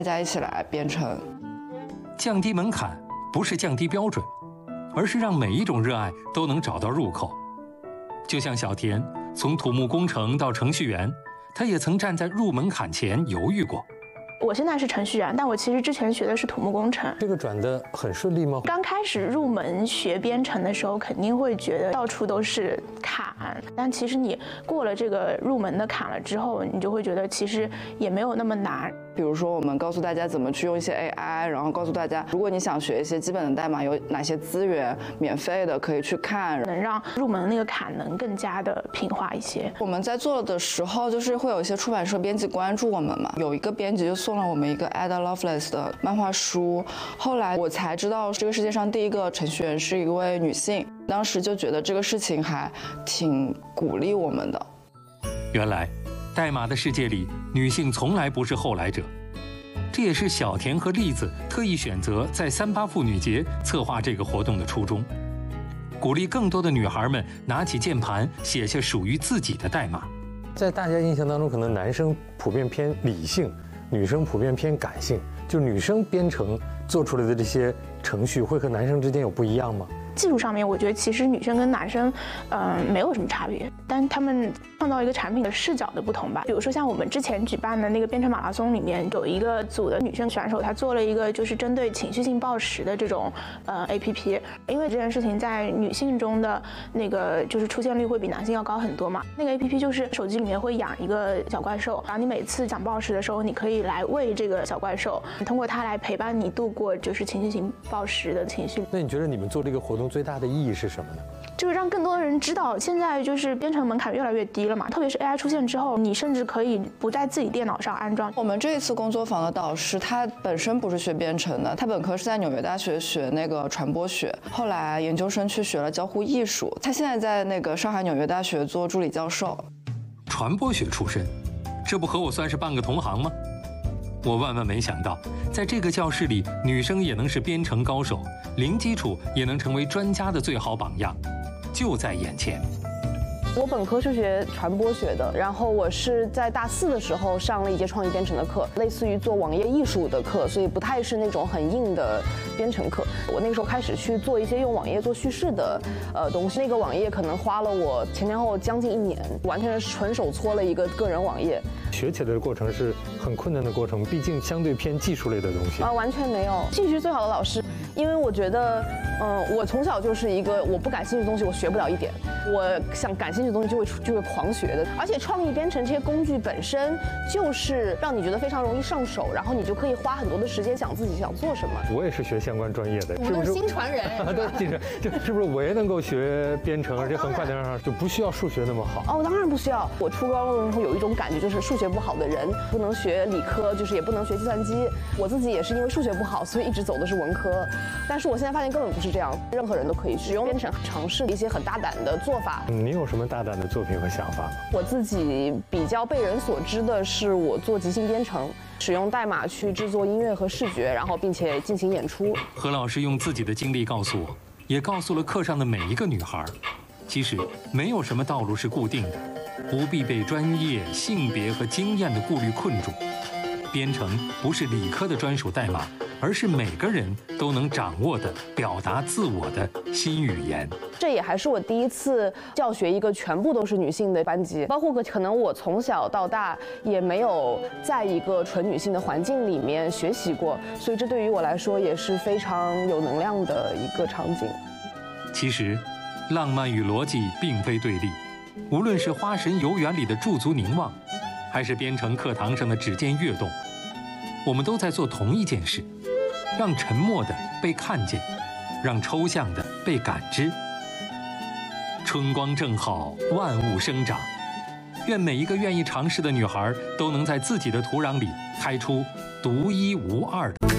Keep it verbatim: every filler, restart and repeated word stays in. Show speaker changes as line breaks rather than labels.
大家一起来编程。
降低门槛不是降低标准，而是让每一种热爱都能找到入口。就像小田从土木工程到程序员，他也曾站在入门槛前犹豫过。
我现在是程序员，但我其实之前学的是土木工程。
这个转得很顺利吗？
刚开始入门学编程的时候，肯定会觉得到处都是坎，但其实你过了这个入门的坎了之后，你就会觉得其实也没有那么难。
比如说，我们告诉大家怎么去用一些 A I， 然后告诉大家，如果你想学一些基本的代码，有哪些资源免费的可以去看，
能让入门那个坎能更加的平滑一些。
我们在做的时候，就是会有一些出版社编辑关注我们嘛，有一个编辑就送了我们一个 Ada Lovelace 的漫画书，后来我才知道这个世界上第一个程序员是一位女性，当时就觉得这个事情还挺鼓励我们的。
原来代码的世界里，女性从来不是后来者，这也是小田和栗子特意选择在三八妇女节策划这个活动的初衷，鼓励更多的女孩们拿起键盘，写下属于自己的代码。
在大家印象当中，可能男生普遍偏理性，女生普遍偏感性，就女生编程做出来的这些程序会和男生之间有不一样吗？
技术上面，我觉得其实女生跟男生，嗯、呃，没有什么差别，但他们创造一个产品的视角的不同吧。比如说像我们之前举办的那个编程马拉松里面，有一个组的女生选手，她做了一个就是针对情绪性暴食的这种呃 A P P， 因为这件事情在女性中的那个就是出现率会比男性要高很多嘛。那个 A P P 就是手机里面会养一个小怪兽，然后你每次想暴食的时候，你可以来喂这个小怪兽，通过它来陪伴你度过就是情绪性暴食的情绪。
那你觉得你们做这个活动最大的意义是什么呢？
就是让更多的人知道，现在就是编程门槛越来越低了嘛，特别是 A I 出现之后，你甚至可以不在自己电脑上安装。
我们这一次工作坊的导师，他本身不是学编程的，他本科是在纽约大学学那个传播学，后来研究生去学了交互艺术，他现在在那个上海纽约大学做助理教授。
传播学出身，这不和我算是半个同行吗？我万万没想到，在这个教室里，女生也能是编程高手，零基础也能成为专家的最好榜样，就在眼前。
我本科是学传播学的，然后我是在大四的时候上了一节创意编程的课，类似于做网页艺术的课，所以不太是那种很硬的编程课。我那个时候开始去做一些用网页做叙事的呃东西，那个网页可能花了我前前后后将近一年，完全是纯手搓了一个个人网页。
学起来的过程是很困难的过程，毕竟相对偏技术类的东西
啊，完全没有。技术是最好的老师，因为我觉得，嗯，我从小就是一个我不感兴趣的东西我学不了一点，我想感兴趣的东西就会就会狂学的。而且创意编程这些工具本身就是让你觉得非常容易上手，然后你就可以花很多的时间想自己想做什么。
我也是学相关专业的，
我们都是新传人，
对，新传，就是不是我也能够学编程，而且很快能上，就不需要数学那么好。
哦，当然不需要。我初高中的时候有一种感觉，就是数学不好的人不能学理科，就是也不能学计算机。我自己也是因为数学不好，所以一直走的是文科。但是我现在发现根本不是这样，任何人都可以使用编程，尝试一些很大胆的做法。
嗯，你有什么大胆的作品和想法吗？
我自己比较被人所知的是，我做即兴编程，使用代码去制作音乐和视觉，然后并且进行演出。
何老师用自己的经历告诉我，也告诉了课上的每一个女孩，其实没有什么道路是固定的，不必被专业、性别和经验的顾虑困住。编程不是理科的专属代码，而是每个人都能掌握的表达自我的新语言。
这也还是我第一次教学一个全部都是女性的班级，包括可能我从小到大也没有在一个纯女性的环境里面学习过，所以这对于我来说也是非常有能量的一个场景。
其实，浪漫与逻辑并非对立，无论是《花神游园》里的驻足凝望，还是编程课堂上的指尖跃动，我们都在做同一件事，让沉默的被看见，让抽象的被感知。春光正好，万物生长。愿每一个愿意尝试的女孩都能在自己的土壤里开出独一无二的。